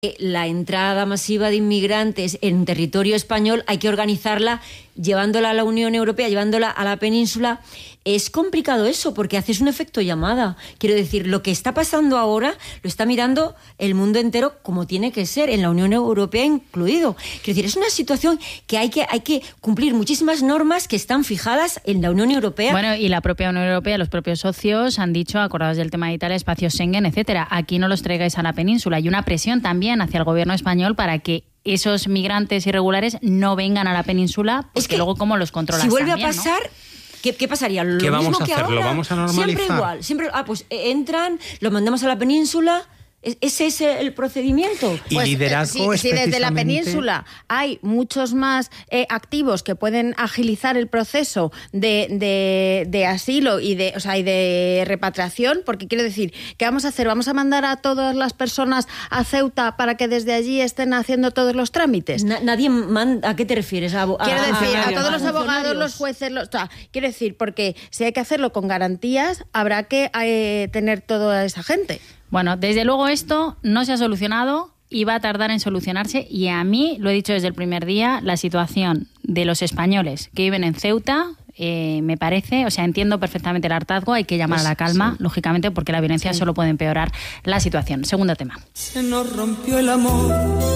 La entrada masiva de inmigrantes en territorio español hay que organizarla llevándola a la Unión Europea, llevándola a la península. Es complicado eso porque haces un efecto llamada. Quiero decir, lo que está pasando ahora lo está mirando el mundo entero como tiene que ser, en la Unión Europea incluido. Quiero decir, es una situación que hay que cumplir muchísimas normas que están fijadas en la Unión Europea. Bueno, y la propia Unión Europea, los propios socios han dicho, acordados del tema de Italia, espacio Schengen, etcétera. Aquí no los traigáis a la península. Hay una presión también hacia el gobierno español para que esos migrantes irregulares no vengan a la península, porque es que luego cómo los controlas. Si vuelve también, a pasar, ¿no? ¿Qué pasaría? ¿Lo ¿Qué mismo vamos a que hacer? ahora? ¿Lo vamos a normalizar? Siempre igual. Siempre, pues entran, los mandamos a la península. ¿Ese es el procedimiento? Y pues, liderazgo si desde la península hay muchos más activos que pueden agilizar el proceso de asilo y de repatriación, porque quiero decir, ¿qué vamos a hacer? ¿Vamos a mandar a todas las personas a Ceuta para que desde allí estén haciendo todos los trámites? Nadie manda. ¿A qué te refieres? Quiero decir, a todos los abogados, los jueces, quiero decir, porque si hay que hacerlo con garantías, habrá que tener toda esa gente. Bueno, desde luego esto no se ha solucionado y va a tardar en solucionarse, y a mí, lo he dicho desde el primer día, la situación de los españoles que viven en Ceuta me parece, o sea, entiendo perfectamente el hartazgo, hay que llamar a la calma, lógicamente, porque la violencia solo puede empeorar la situación. Segundo tema. Se nos rompió el amor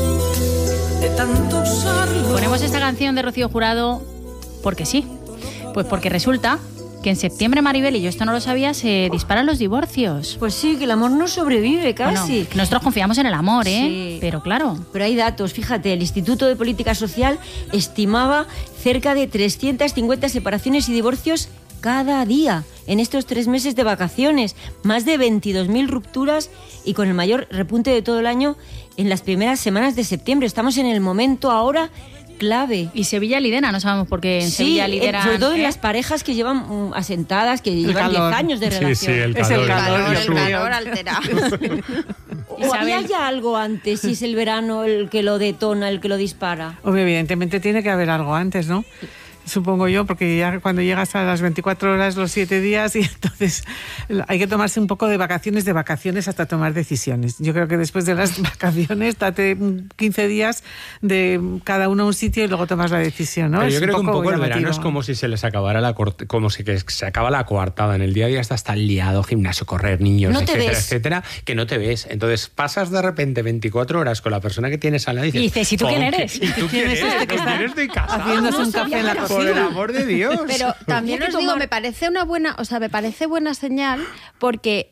de tanto usarlo. Ponemos esta canción de Rocío Jurado porque sí, pues porque resulta que en septiembre, Maribel, y yo esto no lo sabía, se disparan los divorcios. Pues sí, que el amor no sobrevive casi. Bueno, nosotros confiamos en el amor, sí. Pero claro. Pero hay datos, fíjate, el Instituto de Política Social estimaba cerca de 350 separaciones y divorcios cada día en estos 3 meses de vacaciones. Más de 22.000 rupturas y con el mayor repunte de todo el año en las primeras semanas de septiembre. Estamos en el momento ahora clave. Y Sevilla lidera, no sabemos por qué en Sevilla lidera. Sobre todo en las parejas que llevan asentadas, que llevan 10 años de relación. Sí, el calor alterado. ¿O había ya algo antes? Si es el verano el que lo detona, el que lo dispara. Obvio, evidentemente tiene que haber algo antes, ¿no? Supongo yo, porque ya cuando llegas a las 24 horas, los 7 días, y entonces hay que tomarse un poco de vacaciones hasta tomar decisiones. Yo creo que después de las vacaciones, date 15 días de cada uno a un sitio y luego tomas la decisión, ¿no? Pero yo creo que un poco llamativo. El verano es como si se les acabara como si que se acaba la coartada. En el día a día estás tan liado, gimnasio, correr, niños, no etcétera, que no te ves. Entonces pasas de repente 24 horas con la persona que tienes al lado y dices, ¿y tú quién eres? ¿Y tú quién eres? ¿Con quién estoy casado? Haciéndose un café en la cocina. Por el amor de Dios. Pero también os digo, me parece buena señal, porque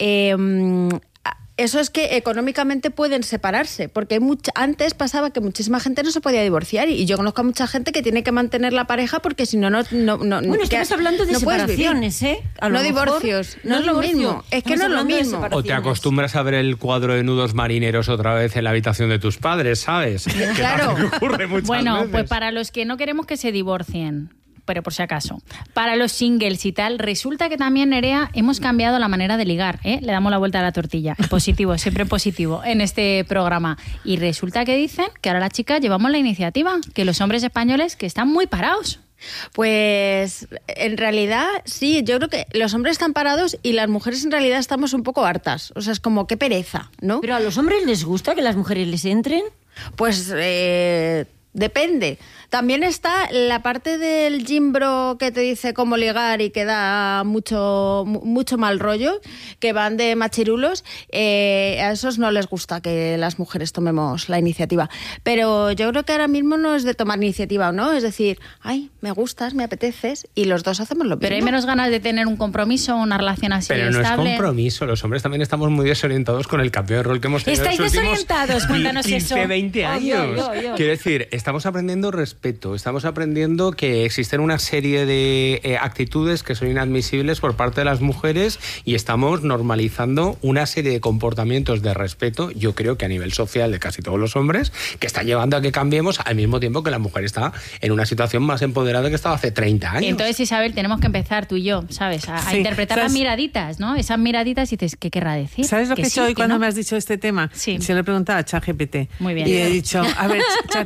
eso es que económicamente pueden separarse, porque antes pasaba que muchísima gente no se podía divorciar, y yo conozco a mucha gente que tiene que mantener la pareja porque si no bueno, estamos hablando de separaciones, no divorcios, no es lo mismo, es que no es lo mismo. O te acostumbras a ver el cuadro de nudos marineros otra vez en la habitación de tus padres, ¿sabes? Claro. Que ocurre muchas veces. Pues para los que no queremos que se divorcien, pero por si acaso, para los singles y tal, resulta que también, Nerea, hemos cambiado la manera de ligar, ¿eh? Le damos la vuelta a la tortilla. Positivo, siempre positivo en este programa. Y resulta que dicen que ahora las chicas llevamos la iniciativa, que los hombres españoles que están muy parados. Pues en realidad sí, yo creo que los hombres están parados y las mujeres en realidad estamos un poco hartas. O sea, es como qué pereza, ¿no? ¿Pero a los hombres les gusta que las mujeres les entren? Pues depende. También está la parte del gimbro que te dice cómo ligar y que da mucho mal rollo, que van de machirulos. A esos no les gusta que las mujeres tomemos la iniciativa. Pero yo creo que ahora mismo no es de tomar iniciativa, ¿no? Es decir, ay, me gustas, me apeteces, y los dos hacemos lo mismo. Pero hay menos ganas de tener un compromiso, una relación así pero estable. No es compromiso, los hombres también estamos muy desorientados con el cambio de rol que hemos tenido. ¿Estáis desorientados? Cuéntanos 15, eso. 20 años. Quiero decir, estamos aprendiendo respeto, estamos aprendiendo que existen una serie de actitudes que son inadmisibles por parte de las mujeres, y estamos normalizando una serie de comportamientos de respeto, yo creo que a nivel social de casi todos los hombres, que están llevando a que cambiemos al mismo tiempo que la mujer está en una situación más empoderada que estaba hace 30 años. Entonces, Isabel, tenemos que empezar tú y yo, ¿sabes? A interpretar las miraditas, ¿no? Esas miraditas, y dices, ¿qué querrá decir? ¿Sabes lo que he hecho hoy cuando me has dicho este tema? Sí. Se lo he preguntado a ChatGPT. Muy bien. Y he dicho, a ver, Chati, dime.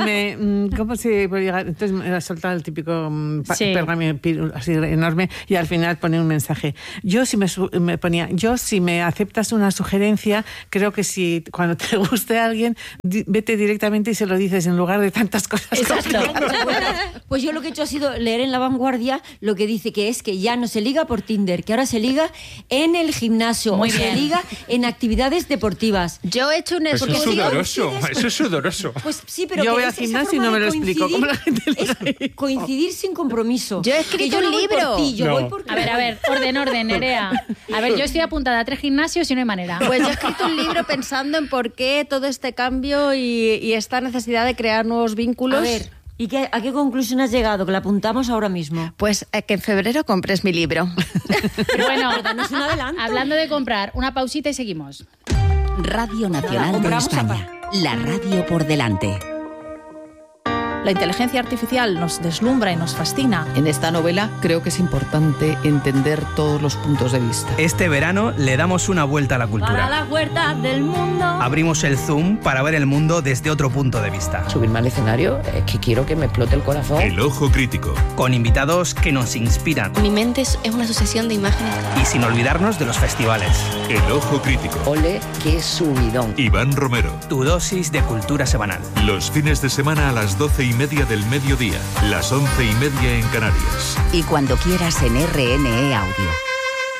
¿Cómo se puede llegar? Entonces me ha soltado el típico pergamino así enorme y al final pone un mensaje. Yo si me aceptas una sugerencia, creo que si cuando te guste a alguien, vete directamente y se lo dices en lugar de tantas cosas. Exacto. Pues yo lo que he hecho ha sido leer en La Vanguardia lo que dice que es que ya no se liga por Tinder, que ahora se liga en el gimnasio, se liga en actividades deportivas. Yo he hecho un Eso es sudoroso. Pues sí, pero yo voy al gimnasio y no me lo explico. ¿Cómo la gente es coincidir sin compromiso. Yo he escrito un libro. Voy por ti. A ver, orden, Nerea. A ver, yo estoy apuntada a 3 gimnasios y no hay manera. Pues yo he escrito un libro pensando en por qué todo este cambio y esta necesidad de crear nuevos vínculos. A ver, ¿y a qué conclusión has llegado? Que la apuntamos ahora mismo. Pues que en febrero compres mi libro. Pero bueno, danos un adelanto. Hablando de comprar, una pausita y seguimos. Radio Nacional de España. La radio por delante. La inteligencia artificial nos deslumbra y nos fascina. En esta novela creo que es importante entender todos los puntos de vista. Este verano le damos una vuelta a la cultura. Para las huertas del mundo. Abrimos el Zoom para ver el mundo desde otro punto de vista. Subirme al escenario es que quiero que me explote el corazón. El Ojo Crítico. Con invitados que nos inspiran. Mi mente es una sucesión de imágenes. Y sin olvidarnos de los festivales. El Ojo Crítico. Ole, qué subidón. Iván Romero. Tu dosis de cultura semanal. Los fines de semana a las 12:30 del mediodía, las 11:30 en Canarias. Y cuando quieras en RNE Audio.